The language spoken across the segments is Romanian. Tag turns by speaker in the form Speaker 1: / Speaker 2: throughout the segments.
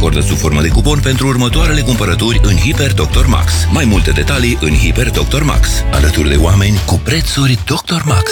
Speaker 1: acordă sub formă de cupon pentru următoarele cumpărături în Hiper Dr. Max. Mai multe detalii în Hiper Dr. Max. Alături de oameni cu prețuri Dr. Max.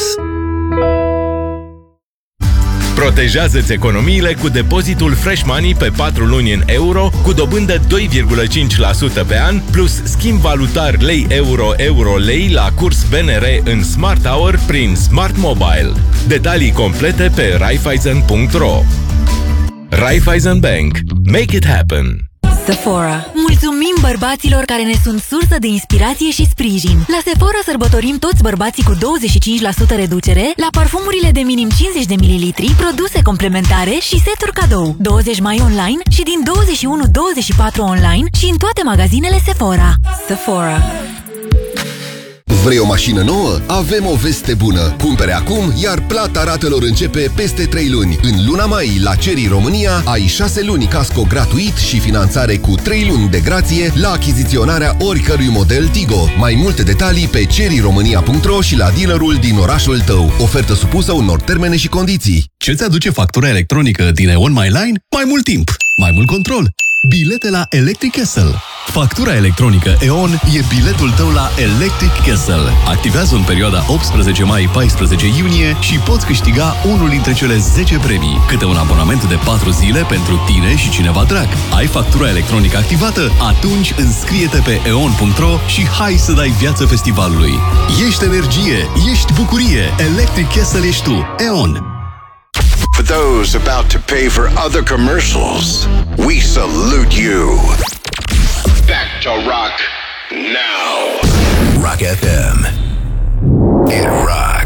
Speaker 2: Protejează-ți economiile cu depozitul Fresh Money pe 4 luni în euro, cu dobândă 2,5% pe an, plus schimb valutar lei-euro, euro-lei la curs BNR în Smart Hour prin Smart Mobile. Detalii complete pe Raiffeisen.ro. Raiffeisen Bank. Make it happen!
Speaker 3: Sephora. Mulțumim bărbaților care ne sunt sursă de inspirație și sprijin. La Sephora sărbătorim toți bărbații cu 25% reducere la parfumurile de minim 50 de ml, produse complementare și seturi cadou. 20 mai online și din 21-24 online și în toate magazinele Sephora. Sephora.
Speaker 4: Vrei o mașină nouă? Avem o veste bună. Cumpere acum, iar plata ratelor începe peste 3 luni. În luna mai, la Chery România, ai 6 luni casco gratuit și finanțare cu 3 luni de grație la achiziționarea oricărui model Tigo. Mai multe detalii pe cheryromania.ro și la dealerul din orașul tău. Ofertă supusă unor termene și condiții.
Speaker 5: Ce-ți aduce factura electronică din EON My Line? Mai mult timp, mai mult control. Bilete la Electric Castle. Factura electronică EON e biletul tău la Electric Castle. Activează în perioada 18 mai-14 iunie și poți câștiga unul dintre cele 10 premii, câte un abonament de 4 zile pentru tine și cineva drag. Ai factura electronică activată? Atunci înscrie-te pe eon.ro și hai să dai viață festivalului. Ești energie, ești bucurie, Electric Castle ești tu. EON.
Speaker 6: For those about to pay for other commercials, we salute you. Back to rock now.
Speaker 1: Rock FM.
Speaker 6: It rocks.